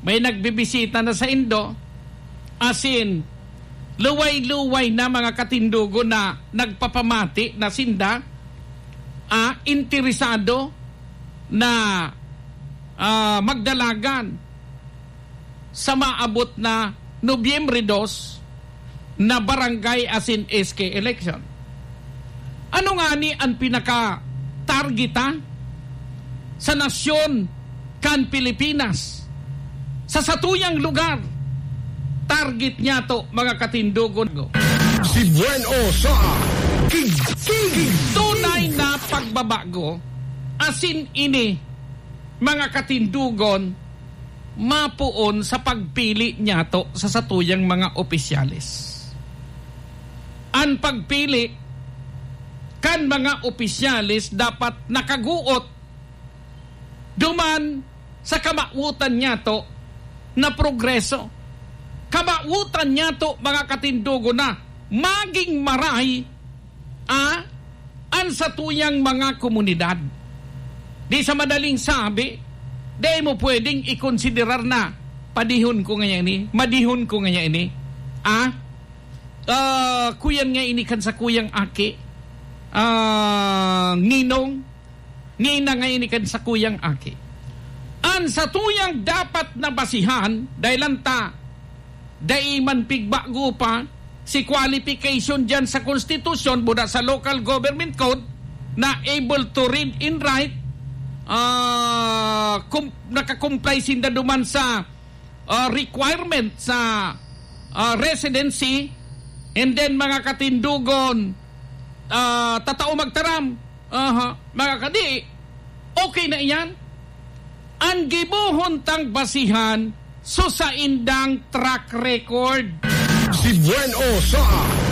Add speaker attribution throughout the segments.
Speaker 1: may nagbibisita na sa Indo, as in, luway-luway na mga katindugo na nagpapamati na sinda, interesado na magdalagan sa maabot na Nobyembre 2 na barangay as in SK election. Ano nga ni ang pinaka-targeta sa nasyon kan Pilipinas? Sa satuyang lugar, target niya to mga katindugon.
Speaker 2: Si Bueno sa
Speaker 1: tunay na pagbabago, asin ini mga katindugon, mapuon sa pagpili niya to sa satuyang mga opisyalis. Ang pagpili kan mga opisyalis dapat nakaguot duman sa kamautan niya to na progreso. Kamautan niya to mga katindugo na maging maray ang satuyang mga komunidad. Di sa madaling sabi, di mo pwedeng ikonsiderar na padihon ko ngayon ini, madihon ko ngayon ini. Kuyan nga ini kan sa kuyang aki, ninong, nina nga ini kan sa kuyang aki. Ang satuyang dapat na basihan, dahil lanta, dahil man pigbago pa, si qualification dyan sa konstitusyon, buda sa local government code, na able to read and write, nakakomply sinda duman sa requirement sa residency, and then mga katindugon, tatao magtaram, mga kadi, okay na iyan. Ang gibuhon tang basihan so sa indang track record.
Speaker 2: Si Bueno sa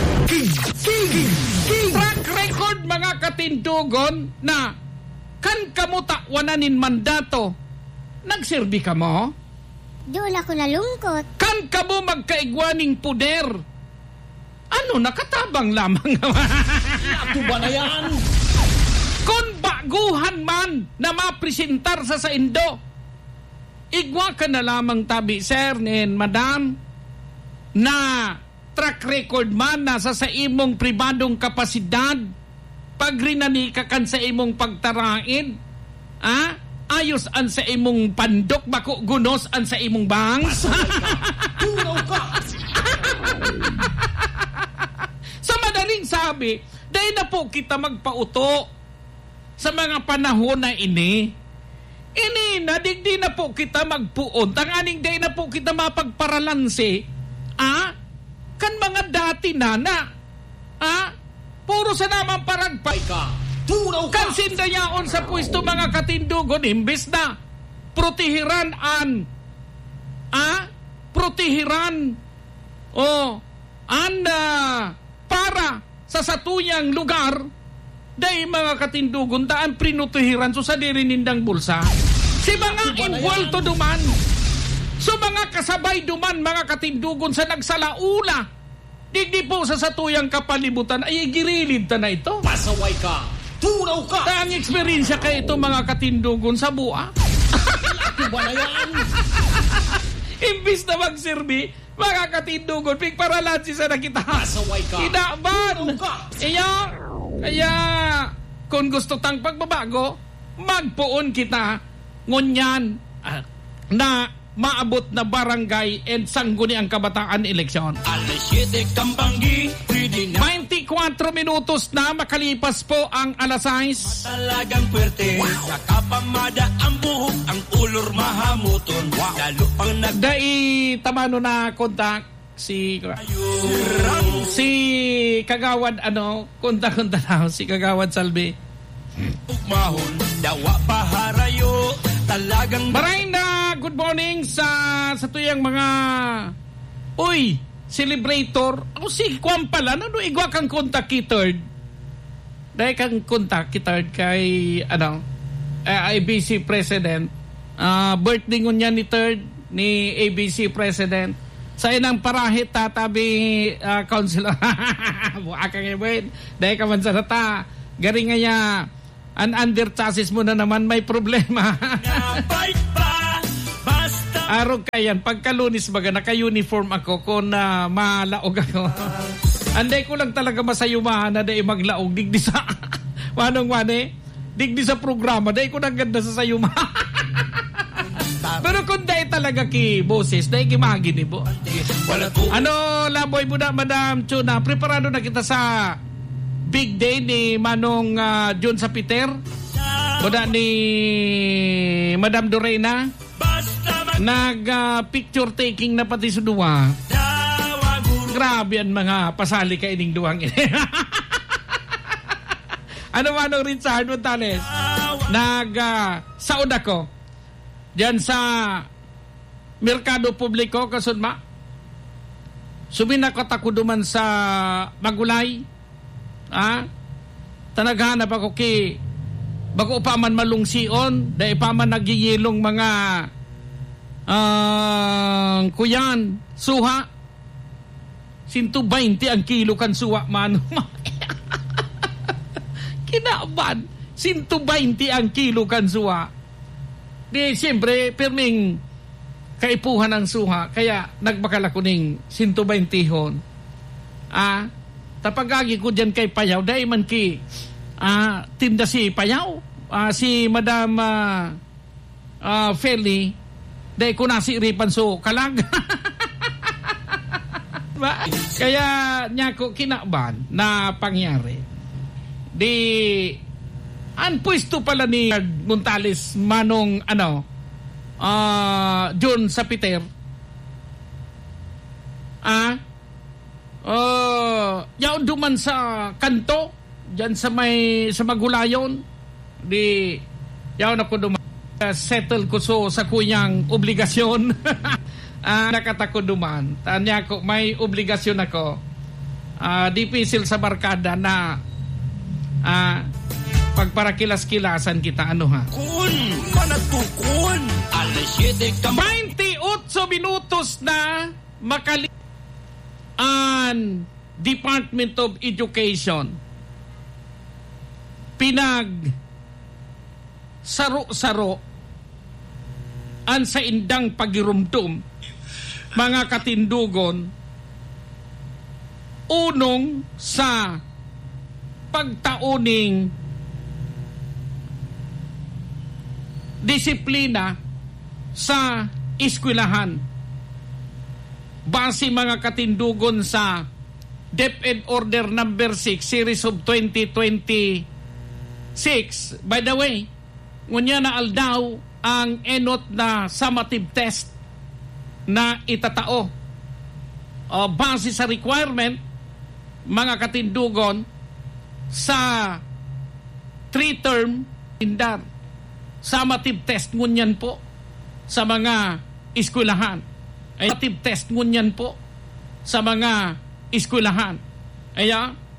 Speaker 1: track record mga katindugon na kan kamuta wananin mandato, nagserbi ka mo?
Speaker 3: Doon ako nalungkot.
Speaker 1: Kan ka mo magkaigwaning puder? Ano, nakatabang lamang naman.
Speaker 4: Ito ba na yan?
Speaker 1: Kung baguhan man na mapresentar sa Indo, igwa ka na lamang tabi, sir, nen madam, na track record man na sa imong pribadong kapasidad, pagrinani ka kan sa imong pagtarain, ayos an sa imong pandok, bako gunos an sa imong bangs.
Speaker 4: Tunaw ka!
Speaker 1: Sa madaling sabi, dahil na po kita magpauto sa mga panahon na ini nadigdi na po kita magpuon, tanganing dahil na po kita mapagparalansi, kan mga dati na puro sa naman paragpay ka.
Speaker 4: Tunaw ka!
Speaker 1: Kan sindayaon sa pwesto mga katindugon, imbes na protehiran para sa satuyang lugar, dahil mga katindugon daan prinutuhiran so sa dirinindang bulsa. Si mga involto duman, so mga kasabay duman mga katindugon sa nagsalaula, digdi po sa satuyang kapalibutan ay girilid ta na ito.
Speaker 4: Pasaway ka! Tunaw ka!
Speaker 1: Ang eksperyensya kayo ito mga katindugon sa bua.
Speaker 4: Ito ba na yan?
Speaker 1: Imbis na magserbi, mga katindugon, pigparalansi sa nakita.
Speaker 4: Pasaway ka!
Speaker 1: Inaban! Kaya, kung gusto tang pagbabago, magpuon kita ngunyan na maabot na barangay and sangguni ang kabataan eleksyon. 24 minutos na makalipas po ang alas 6.
Speaker 5: Talagang pwerte, nakapamada ang buhok, ang ulor mahamuton. Lalo pang
Speaker 1: Dai tamano na kontak si Kagawad kontak na si Kagawad Salvi.
Speaker 5: Ugmahon, dawa paharayo, talagang
Speaker 1: maray na good morning sa tuyang mga celebrator. Ako si Kwan pala, igwa kang kontak ki-third. Dahil kang kontak ki-third kay ABC President. Birthday ngun niya ni third ni ABC President. Sa inang parahit tatabi councilor. Buka ka ngayon. Dahil ka man sa nata. Garing nga niya, an under chassis mo na naman may problema. Arog kayan, pagka-Lunes baga, naka-uniform ako kung malaog ako. Anday ko lang talaga masayumahan na day maglaog. Digdi sa, digdi sa programa, day ko nang ganda sa sayumahan. Pero kung day talaga ki boses, day kimagin ni bo. Ano, laboy mo na, Madam Chuna, preparado na kita sa big day ni Manong John sa Peter. Boda ni Madam Dorena. Nag-picture taking na pati sa duwa. Grabe ang mga pasali ka ining duwang ini. Ano Manong Richard Montales? Saod ako. Diyan sa Merkado Publiko, kasunma. Suminakot ako duman sa Magulay. Tanaghanap ako bago pa man malungsion, dahil pa man nagyiyelong mga kuyan, suha. 120 ang kilo kan suha, mano. Kinaban, 120 ang kilo kan suha. Di, siyempre, perming kaipuhan ang suha, kaya nagbakal ako ning 120 hon. Tapagagi ko dyan kay Payaw, dahil man tinda si Payaw, si Madam Feli, dahil ko nasiripan so kalag. Kaya niya ko kinaban na pangyari. Di, pwesto pala ni Montales Manong John sa Peter. Yaon duman sa kanto diyan sa Magulayon. Di yaon ako duman settle ko sa kuyang obligasyon. Nakatako duman. Tanya ko may obligasyon ako. Dipisil sa barkada na pagparakilas-kilasan kita
Speaker 5: Kun manatukun alas 7
Speaker 1: 28 minutos na ang Department of Education saro-saro an sa indang pagirumdum mga katindugon unong sa pagtauning disiplina sa eskwelahan base mga katindugon sa DepEd Order number 6 series of 2026. By the way, ngunya na aldaw ang enot na summative test na itatao base sa requirement mga katindugon sa 3-term indar summative test ngunyan po sa mga eskwelahan. Summative test ngunyan po sa mga eskwelahan. Aya